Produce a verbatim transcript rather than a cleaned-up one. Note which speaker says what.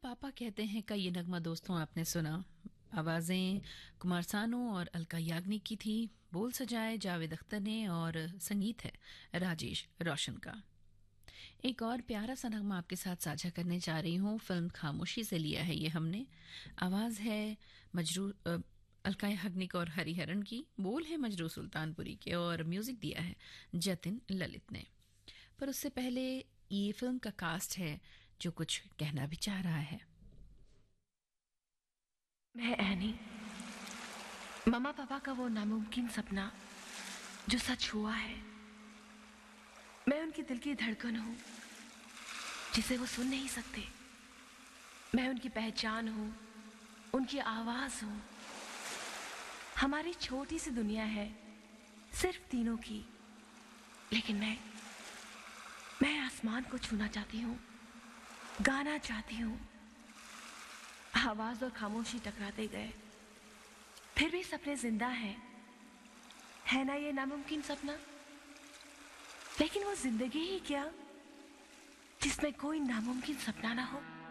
Speaker 1: पापा कहते हैं का ये नगमा दोस्तों आपने सुना। आवाजें कुमार सानू और अलका याग्निक की थी। बोल सजाए जावेद अख्तर ने और संगीत है राजेश रोशन का। एक और प्यारा सा नगमा आपके साथ साझा करने जा रही हूँ। फिल्म खामोशी से लिया है ये हमने। आवाज है मजरू अ, अलका याग्निक और हरिहरन की। बोल है मजरू सुल्तानपुरी के और म्यूजिक दिया है जतिन ललित ने। पर उससे पहले ये फिल्म का कास्ट है जो कुछ कहना भी चाह रहा है।
Speaker 2: मैं एनी, मम्मा पापा का वो नामुमकिन सपना जो सच हुआ है। मैं उनकी दिल की धड़कन हूं जिसे वो सुन नहीं सकते। मैं उनकी पहचान हूं, उनकी आवाज हूं। हमारी छोटी सी दुनिया है सिर्फ तीनों की, लेकिन मैं मैं आसमान को छूना चाहती हूं, गाना चाहती हूं। आवाज और खामोशी टकराते गए, फिर भी सपने जिंदा हैं। है ना ये नामुमकिन सपना? लेकिन वो जिंदगी ही क्या जिसमें कोई नामुमकिन सपना ना हो।